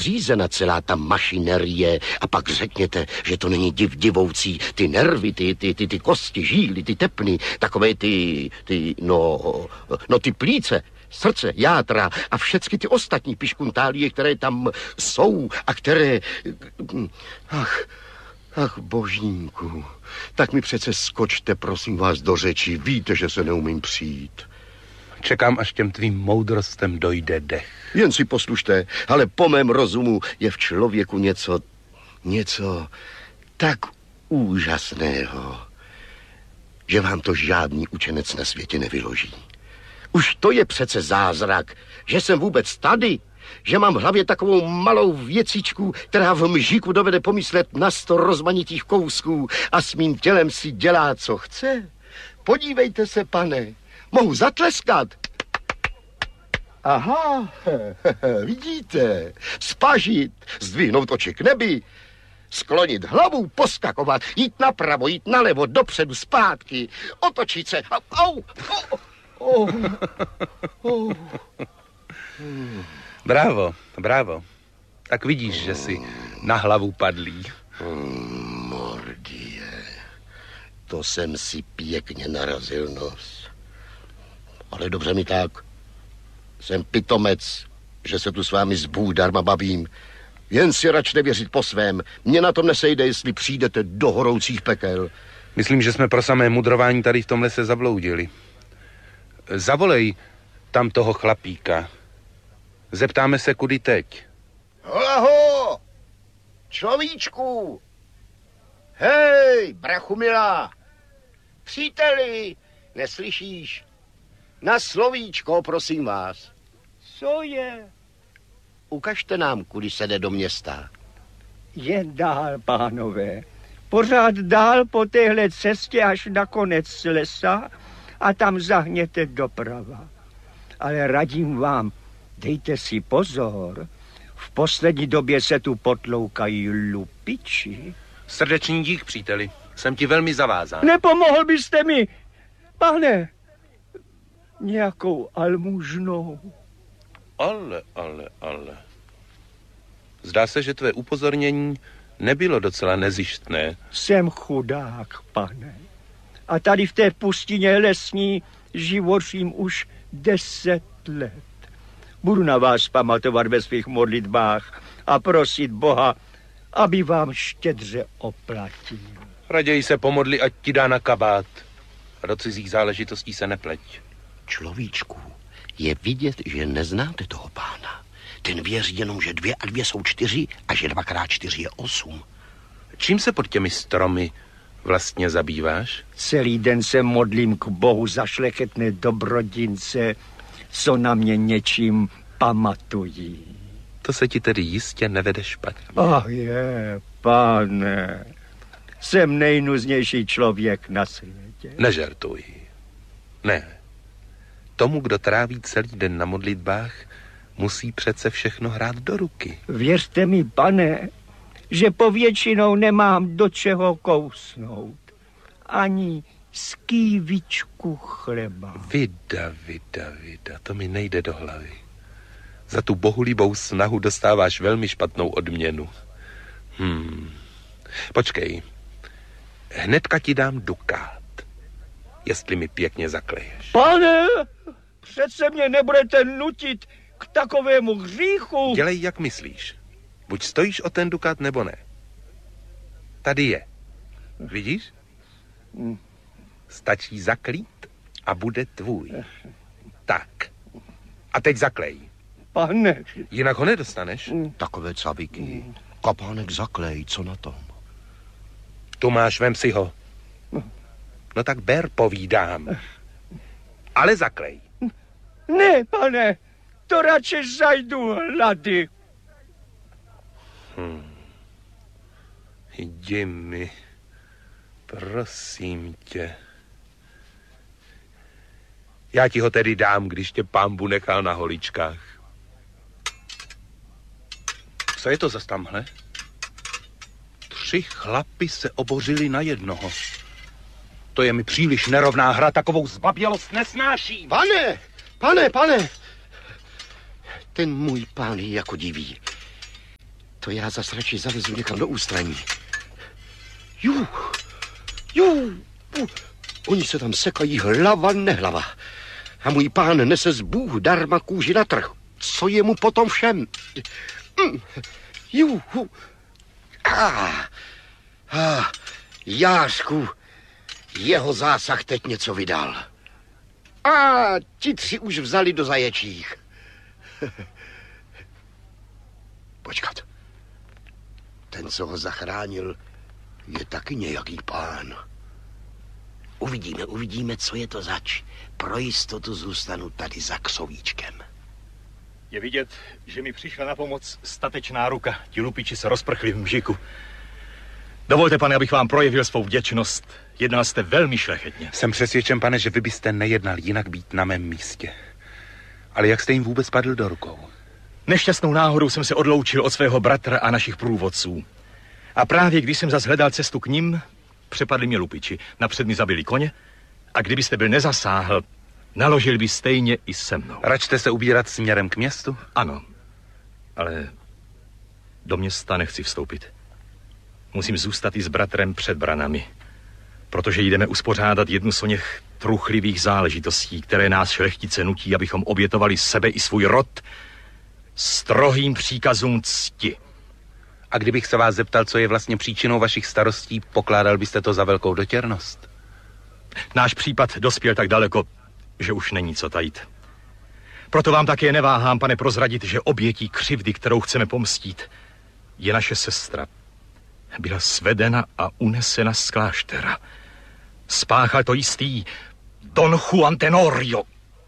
řízena celá ta mašinerie a pak řekněte, že to není divoucí, ty nervy, ty kosti, žíly, ty tepny, takové ty plíce, srdce, játra a všechny ty ostatní piškuntálie, které tam jsou a které... Ach, božínku, tak mi přece skočte, prosím vás, do řeči. Víte, že se neumím přijít. Čekám, až těm tvým moudrostem dojde dech. Jen si poslušte, ale po mém rozumu je v člověku něco tak úžasného, že vám to žádný učenec na světě nevyloží. Už to je přece zázrak, že jsem vůbec tady, že mám v hlavě takovou malou věcičku, která v mžíku dovede pomyslet na 100 rozmanitých kousků a s mým tělem si dělá, co chce. Podívejte se, pane, mohu zatleskat. Aha, vidíte, spažit, zdvihnout oči k nebi, sklonit hlavu, poskakovat, jít napravo, jít nalevo, dopředu, zpátky, otočit se. Bravo. Tak vidíš, že jsi na hlavu padlý. Mordie, to jsem si pěkně narazil nos. Ale dobře mi tak. Jsem pitomec, že se tu s vámi zbůdarma bavím. Jen si rač nevěřit po svém. Mně na tom nesejde, jestli přijdete do horoucích pekel. Myslím, že jsme pro samé mudrování tady v tom lese zabloudili. Zavolej tam toho chlapíka. Zeptáme se, kudy teď. Hola, človíčku! Hej, brachu milá! Příteli, neslyšíš? Na slovíčko, prosím vás. Co je? Ukažte nám, kudy se jde do města. Jen dál, pánové. Pořád dál po téhle cestě až na konec lesa a tam zahněte doprava. Ale radím vám, dejte si pozor. V poslední době se tu potloukají lupiči. Srdečný dík, příteli. Jsem ti velmi zavázán. Nepomohl byste mi, pane, nějakou almužnou? Ale. Zdá se, že tvé upozornění nebylo docela nezištné. Jsem chudák, pane. A tady v té pustině lesní živořím už 10 let. Budu na vás pamatovat ve svých modlitbách a prosit Boha, aby vám štědře oplatil. Raději se pomodli, ať ti dá na kabát. A do cizích záležitostí se nepleť. Človíčku, je vidět, že neznáte toho pána. Ten věří jenom, že 2 a 2 jsou 4 a že 2x4 je 8. Čím se pod těmi stromy vlastně zabýváš? Celý den se modlím k Bohu za šlechetné dobrodince, co na mě něčím pamatují. To se ti tedy jistě nevede špatně. Pane, jsem nejnuznější člověk na světě. Nežertuj. Ne. Tomu, kdo tráví celý den na modlitbách, musí přece všechno hrát do ruky. Věřte mi, pane, že povětšinou nemám do čeho kousnout. Ani skývičku chleba. Vida, to mi nejde do hlavy. Za tu bohulibou snahu dostáváš velmi špatnou odměnu. Počkej. Hnedka ti dám dukát, jestli mi pěkně zakleješ. Pane, přece mě nebudete nutit k takovému hříchu. Dělej, jak myslíš. Buď stojíš o ten dukát, nebo ne. Tady je. Vidíš? Stačí zaklít a bude tvůj. Tak. A teď zaklej. Pane. Jinak ho nedostaneš. Takové caviky. Kapánek zaklej, co na tom? Tu máš, vem si ho. No tak ber, povídám. Ale zaklej. Ne, pane, to radši zajdu hlady. Jdi mi, prosím tě. Já ti ho tedy dám, když tě pánbu nechal na holičkách. Co je to za tamhle? 3 chlapi se obořili na jednoho. To je mi příliš nerovná hra, takovou zbabělost nesnáším. Pane! Ten můj pán je jako diví. To já zas radši zalezu někam do ústraní. Oni se tam sekají hlava nehlava. A můj pán nese z Bůh darma kůži na trh. Co je mu potom všem? Jářku, jeho zásah teď něco vydal. Ti 3 už vzali do zaječích. Počkat. Ten, co ho zachránil, je taky nějaký pán. Uvidíme, co je to zač. Pro jistotu zůstanu tady za ksovíčkem. Je vidět, že mi přišla na pomoc statečná ruka. Ti lupiči se rozprchli v mžiku. Dovolte, pane, abych vám projevil svou vděčnost. Jednal jste velmi šlechetně. Jsem přesvědčen, pane, že vy byste nejednal jinak být na mém místě. Ale jak jste jim vůbec padl do rukou? Nešťastnou náhodou jsem se odloučil od svého bratra a našich průvodců. A právě když jsem zas hledal cestu k nim, přepadli mě lupiči. Napřed mi zabili koně a kdybyste byl nezasáhl, naložil by stejně i se mnou. Račte se ubírat směrem k městu? Ano, ale do města nechci vstoupit. Musím zůstat i s bratrem před branami, protože jdeme uspořádat jednu z oněch truchlivých záležitostí, které nás šlechtice nutí, abychom obětovali sebe i svůj rod strohým příkazům cti. A kdybych se vás zeptal, co je vlastně příčinou vašich starostí, pokládal byste to za velkou dotěrnost? Náš případ dospěl tak daleko, že už není co tajit. Proto vám také neváhám, pane, prozradit, že obětí křivdy, kterou chceme pomstít, je naše sestra. Byla svedena a unesena z kláštera. Spáchal to jistý Don Juan Tenorio,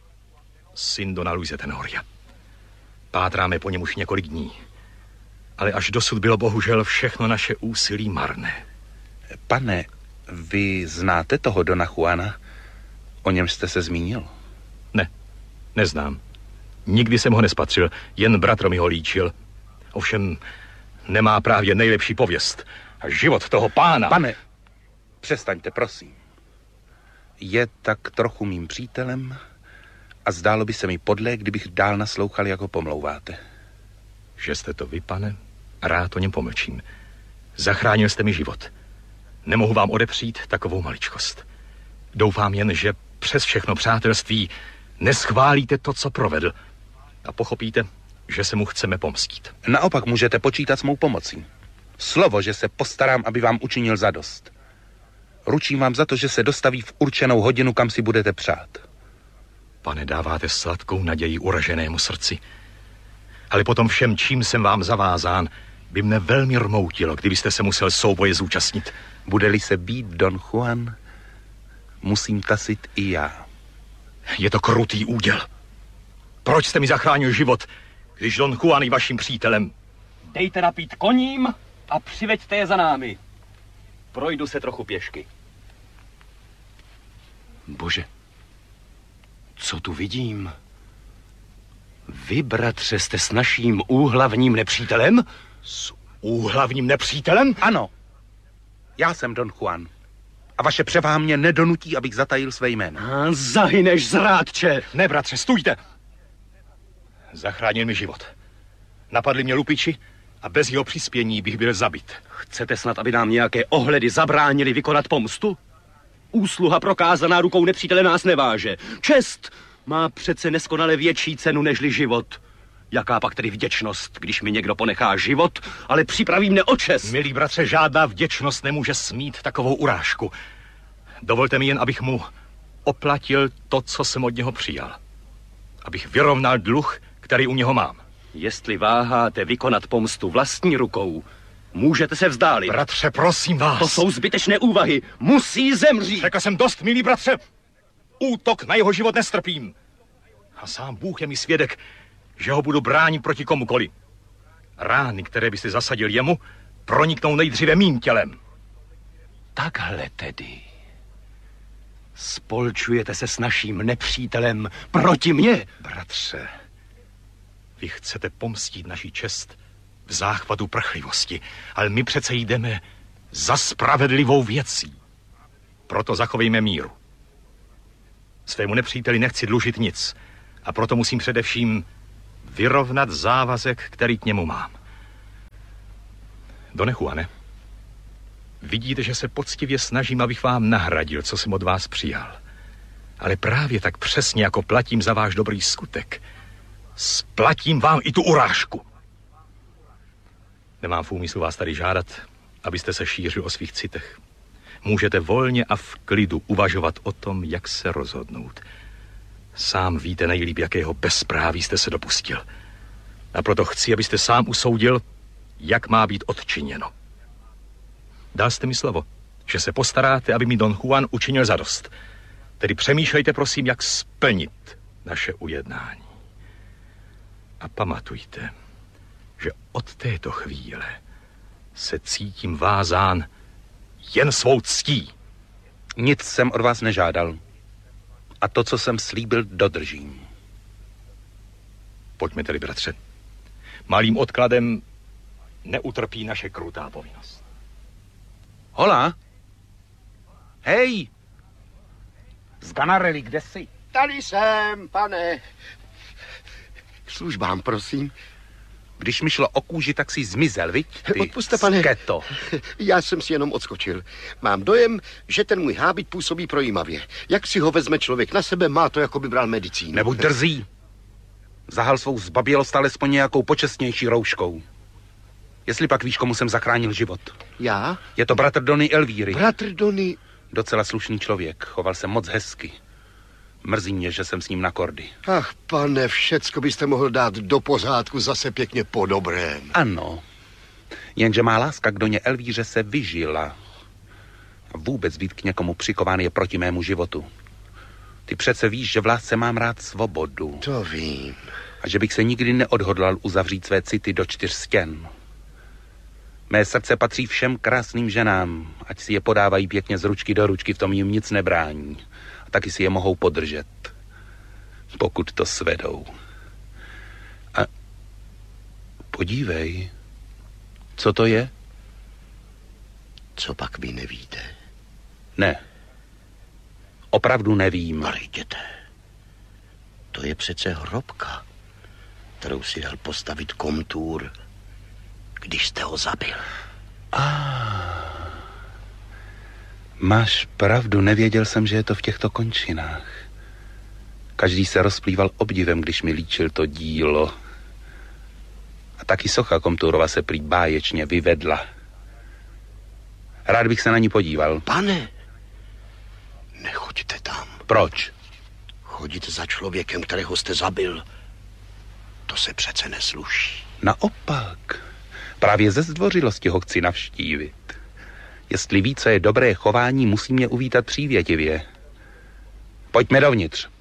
syn Dona Luise Tenoria. Pátráme po něm už několik dní. Ale až dosud bylo bohužel všechno naše úsilí marné. Pane, vy znáte toho Dona Juana? O něm jste se zmínil? Ne, neznám. Nikdy jsem ho nespatřil, jen bratr mi ho líčil. Ovšem nemá právě nejlepší pověst. A život toho pána... Pane, přestaňte, prosím. Je tak trochu mým přítelem a zdálo by se mi podlé, kdybych dál naslouchal, jak ho pomlouváte. Že jste to vy, pane? Rád o něm pomlčím. Zachránil jste mi život. Nemohu vám odepřít takovou maličkost. Doufám jen, že přes všechno přátelství neschválíte to, co provedl. A pochopíte, že se mu chceme pomstít. Naopak můžete počítat s mou pomocí. Slovo, že se postarám, aby vám učinil zadost. Ručím vám za to, že se dostaví v určenou hodinu, kam si budete přát. Pane, dáváte sladkou naději uraženému srdci. Ale potom všem, čím jsem vám zavázán, by mne velmi rmoutilo, kdybyste se musel souboje zúčastnit. Bude-li se být Don Juan, musím tasit i já. Je to krutý úděl. Proč jste mi zachránil život, když Don Juan je vaším přítelem? Dejte napít koním a přiveďte je za námi. Projdu se trochu pěšky. Bože, co tu vidím? Vy, bratře, jste s naším úhlavním nepřítelem? S úhlavním nepřítelem? Ano, já jsem Don Juan. A vaše převaha mě nedonutí, abych zatajil své jméno. Zahyneš, zrádče! Ne, bratře, stůjte! Zachránil mi život. Napadli mě lupiči a bez jeho přispění bych byl zabit. Chcete snad, aby nám nějaké ohledy zabránili vykonat pomstu? Úsluha prokázaná rukou nepřítele nás neváže. Čest má přece neskonale větší cenu nežli život. Jaká pak tedy vděčnost, když mi někdo ponechá život, ale připraví mne o čest? Milý bratře, žádná vděčnost nemůže smít takovou urážku. Dovolte mi jen, abych mu oplatil to, co jsem od něho přijal. Abych vyrovnal dluh, který u něho mám. Jestli váháte vykonat pomstu vlastní rukou, můžete se vzdálit. Bratře, prosím vás. To jsou zbytečné úvahy. Musí zemřít. Řekl jsem dost, milý bratře. Útok na jeho život nestrpím. A sám Bůh je mi svědek, že ho budu bránit proti komukoli. Rány, které byste zasadil jemu, proniknou nejdříve mým tělem. Takhle tedy. Spolčujete se s naším nepřítelem proti mně? Bratře, vy chcete pomstít naši čest v záchvatu prchlivosti, ale my přece jdeme za spravedlivou věcí. Proto zachovejme míru. Svému nepříteli nechci dlužit nic a proto musím především vyrovnat závazek, který k němu mám. Done Juane, vidíte, že se poctivě snažím, abych vám nahradil, co jsem od vás přijal. Ale právě tak přesně, jako platím za váš dobrý skutek, splatím vám i tu urážku. Nemám v úmyslu vás tady žádat, abyste se šířil o svých citech. Můžete volně a v klidu uvažovat o tom, jak se rozhodnout. Sám víte nejlíp, jakého bezpráví jste se dopustil. A proto chci, abyste sám usoudil, jak má být odčiněno. Dal jste mi slovo, že se postaráte, aby mi Don Juan učinil zadost. Tedy přemýšlejte, prosím, jak splnit naše ujednání. A pamatujte, že od této chvíle se cítím vázán jen svou ctí. Nic jsem od vás nežádal. A to, co jsem slíbil, dodržím. Pojďme tedy, bratře. Malým odkladem neutrpí naše krutá povinnost. Hola? Hej! Sganarelli, kde jsi? Tady jsem, pane. K službám, prosím. Když mi šlo o kůži, tak si zmizel, viď? Ty Odpusťte, pane. sketo. Já jsem si jenom odskočil. Mám dojem, že ten můj hábit působí projímavě. Jak si ho vezme člověk na sebe, má to, jako by bral medicínu. Nebuď drzý. Zahal svou zbabělost alespoň nějakou počestnější rouškou. Jestli pak víš, komu jsem zachránil život. Já? Je to bratr Dony Elvíry. Bratr Dony. Docela slušný člověk. Choval se moc hezky. Mrzí mě, že jsem s ním na kordy. Ach, pane, všecko byste mohl dát do pořádku zase pěkně po dobrém. Ano. Jenže má láska k Doně Elvíře se vyžila. A vůbec být k někomu přikován je proti mému životu. Ty přece víš, že v lásce mám rád svobodu. To vím. A že bych se nikdy neodhodlal uzavřít své city do 4 stěn. Mé srdce patří všem krásným ženám, ať si je podávají pěkně z ručky do ručky, v tom jim nic nebrání. A taky si je mohou podržet, pokud to svedou. A podívej, co to je? Co pak vy nevíte? Ne. Opravdu nevím. Ale jděte. To je přece hrobka, kterou si dal postavit komtůr, když jste ho zabil. Máš pravdu, nevěděl jsem, že je to v těchto končinách. Každý se rozplýval obdivem, když mi líčil to dílo. A taky socha Komturova se prý báječně vyvedla. Rád bych se na ní podíval. Pane, nechoďte tam. Proč? Chodit za člověkem, kterého jste zabil, to se přece nesluší. Naopak, právě ze zdvořilosti ho chci navštívit. Jestli ví, co je dobré chování, musí mě uvítat přívětivě. Pojďme dovnitř.